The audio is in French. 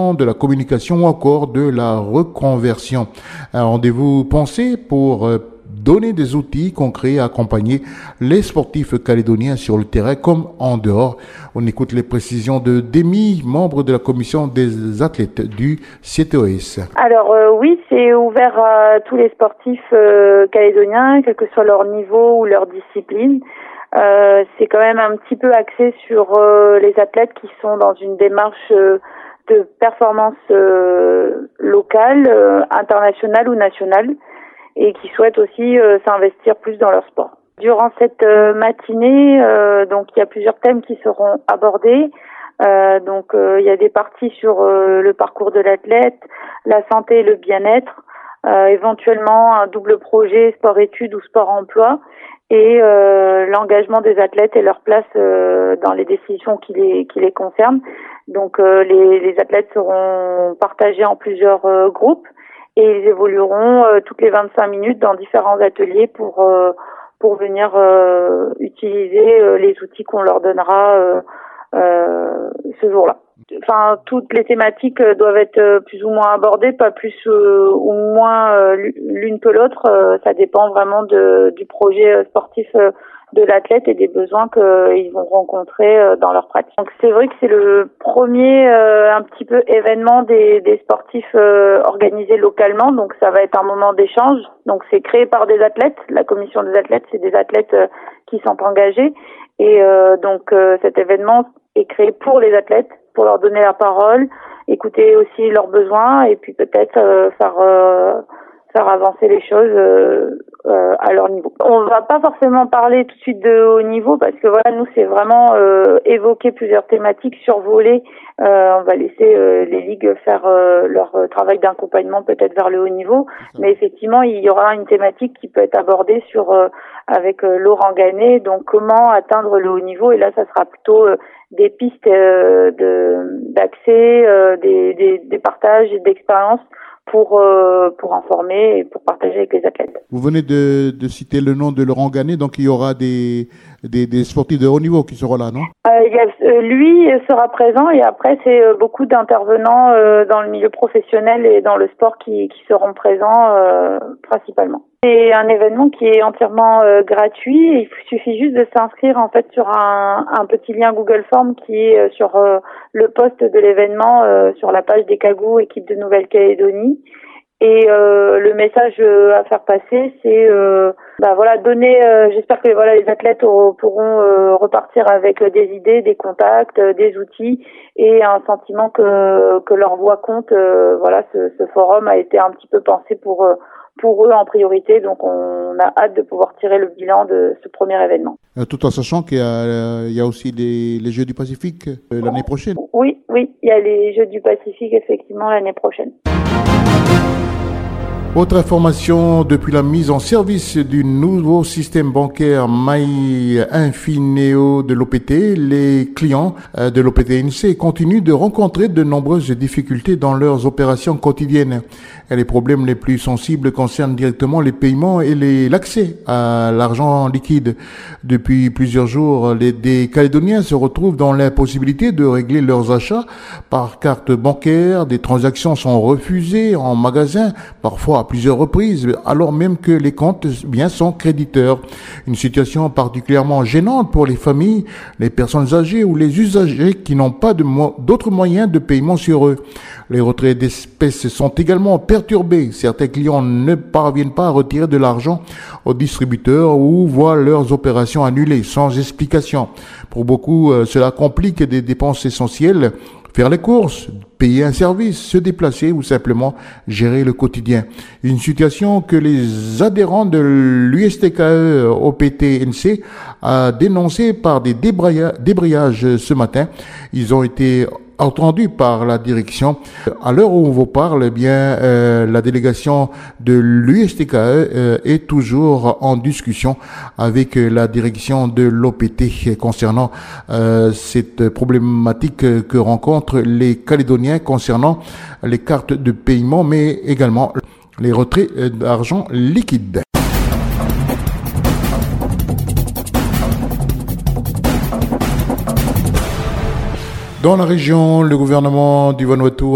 de la communication ou encore de la reconversion. Un rendez-vous pensé pour donner des outils concrets à accompagner les sportifs calédoniens sur le terrain comme en dehors. On écoute les précisions de Demi, membre de la commission des athlètes du CTOS. Alors oui, c'est ouvert à tous les sportifs calédoniens, quel que soit leur niveau ou leur discipline. C'est quand même un petit peu axé sur les athlètes qui sont dans une démarche de performance locale, internationale ou nationale, et qui souhaitent aussi s'investir plus dans leur sport. Durant cette matinée, donc il y a plusieurs thèmes qui seront abordés. Il y a des parties sur le parcours de l'athlète, la santé et le bien-être, éventuellement un double projet sport-études ou sport-emploi, et l'engagement des athlètes et leur place dans les décisions qui les concernent. Donc les athlètes seront partagés en plusieurs groupes et ils évolueront toutes les 25 minutes dans différents ateliers pour venir utiliser les outils qu'on leur donnera ce jour-là. Enfin, toutes les thématiques doivent être plus ou moins abordées, pas plus ou moins l'une que l'autre. Ça dépend vraiment du projet sportif de l'athlète et des besoins qu'ils vont rencontrer dans leur pratique. Donc c'est vrai que c'est le premier un petit peu événement des sportifs organisés localement, donc ça va être un moment d'échange. Donc c'est créé par des athlètes, la commission des athlètes, c'est des athlètes qui sont engagés et cet événement est créé pour les athlètes, pour leur donner la parole, écouter aussi leurs besoins et puis peut-être faire avancer les choses à leur niveau. On va pas forcément parler tout de suite de haut niveau parce que voilà, nous c'est vraiment évoquer plusieurs thématiques, survoler. On va laisser les ligues faire leur travail d'accompagnement peut-être vers le haut niveau, mais effectivement il y aura une thématique qui peut être abordée avec Laurent Ganet, donc comment atteindre le haut niveau, et là ça sera plutôt des pistes d'accès, des partages et d'expériences pour informer et pour partager avec les athlètes. Vous venez de citer le nom de Laurent Ganet, donc il y aura des sportifs de haut niveau qui seront là, non? Lui sera présent et après c'est beaucoup d'intervenants dans le milieu professionnel et dans le sport qui seront présents principalement. C'est un événement qui est entièrement gratuit. Il suffit juste de s'inscrire en fait sur un petit lien Google Form qui est sur le post de l'événement sur la page des Cagous équipe de Nouvelle-Calédonie. Et le message à faire passer, c'est donner. J'espère que les athlètes pourront repartir avec des idées, des contacts, des outils et un sentiment que leur voix compte. Ce forum a été un petit peu pensé pour eux en priorité, donc on a hâte de pouvoir tirer le bilan de ce premier événement. Tout en sachant qu'il y a aussi les Jeux du Pacifique l'année prochaine. Oui, il y a les Jeux du Pacifique effectivement l'année prochaine. Autre information, depuis la mise en service du nouveau système bancaire MyInfineo de l'OPT, les clients de l'OPT-NC continuent de rencontrer de nombreuses difficultés dans leurs opérations quotidiennes. Et les problèmes les plus sensibles concernent directement les paiements et l'accès à l'argent liquide. Depuis plusieurs jours, des Calédoniens se retrouvent dans l'impossibilité de régler leurs achats par carte bancaire. Des transactions sont refusées en magasin, parfois à plusieurs reprises, alors même que les comptes sont créditeurs. Une situation particulièrement gênante pour les familles, les personnes âgées ou les usagers qui n'ont pas d'autres moyens de paiement sur eux. Les retraits d'espèces sont également perturbés. Certains clients ne parviennent pas à retirer de l'argent aux distributeurs ou voient leurs opérations annulées sans explication. Pour beaucoup, cela complique des dépenses essentielles. Faire les courses, payer un service, se déplacer ou simplement gérer le quotidien. Une situation que les adhérents de l'USTKE OPT-NC a dénoncée par des débrayages ce matin. Ils ont été entendu par la direction. À l'heure où on vous parle, la délégation de l'USTKE est toujours en discussion avec la direction de l'OPT concernant cette problématique que rencontrent les Calédoniens concernant les cartes de paiement, mais également les retraits d'argent liquide. Dans la région, le gouvernement du Vanuatu